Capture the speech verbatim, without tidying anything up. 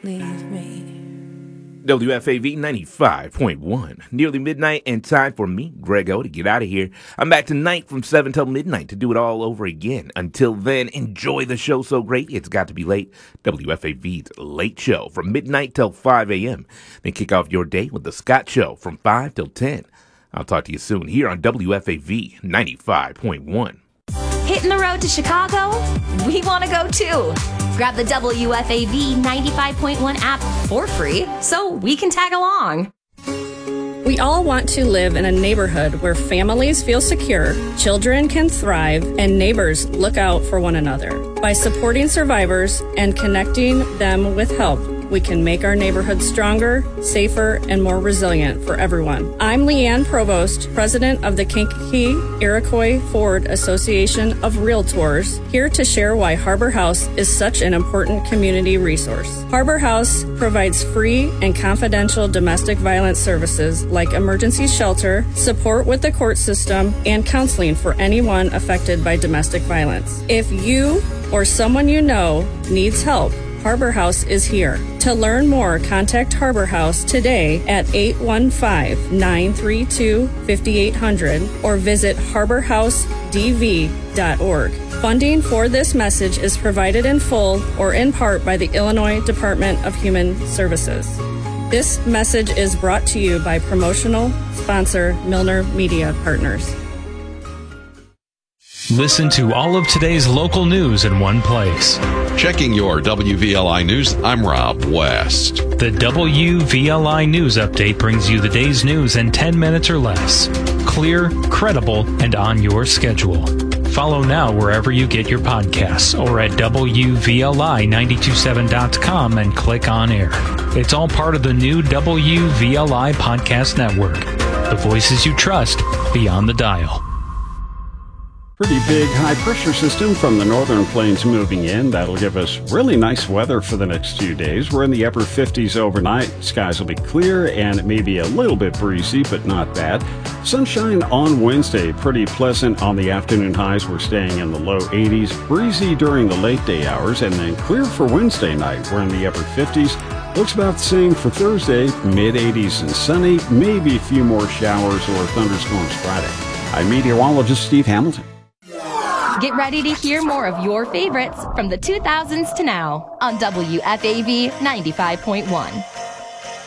leave me. W F A V ninety-five point one. Nearly midnight and time for me, Grego, to get out of here. I'm back tonight from seven till midnight to do it all over again. Until then, enjoy the show so great it's got to be late. W F A V's Late Show from midnight till five a.m. Then kick off your day with the Scott Show from five till ten. I'll talk to you soon here on W F A V ninety-five point one. Hitting the road to Chicago? We want to go too. Grab the W F A V ninety-five point one app for free so we can tag along. We all want to live in a neighborhood where families feel secure, children can thrive, and neighbors look out for one another. By supporting survivors and connecting them with help, we can make our neighborhood stronger, safer, and more resilient for everyone. I'm Leanne Provost, president of the Kankakee Iroquois Ford Association of Realtors, here to share why Harbor House is such an important community resource. Harbor House provides free and confidential domestic violence services like emergency shelter, support with the court system, and counseling for anyone affected by domestic violence. If you or someone you know needs help, Harbor House is here. To learn more, contact Harbor House today at eight one five, nine three two, five eight zero zero or visit harbor house d v dot org. Funding for this message is provided in full or in part by the Illinois Department of Human Services. This message is brought to you by promotional sponsor Milner Media Partners. Listen to all of today's local news in one place. Checking your W V L I News, I'm Rob West. The W V L I News Update brings you the day's news in ten minutes or less. Clear, credible, and on your schedule. Follow now wherever you get your podcasts or at W V L I nine two seven dot com and click on air. It's all part of the new W V L I Podcast Network. The voices you trust beyond the dial. Pretty big high-pressure system from the northern plains moving in. That'll give us really nice weather for the next few days. We're in the upper fifties overnight. Skies will be clear and it may be a little bit breezy, but not bad. Sunshine on Wednesday. Pretty pleasant on the afternoon highs. We're staying in the low eighties. Breezy during the late day hours, and then clear for Wednesday night. We're in the upper fifties. Looks about the same for Thursday. mid-eighties and sunny. Maybe a few more showers or thunderstorms Friday. I'm meteorologist Steve Hamilton. Get ready to hear more of your favorites from the two thousands to now on W F A V ninety-five point one.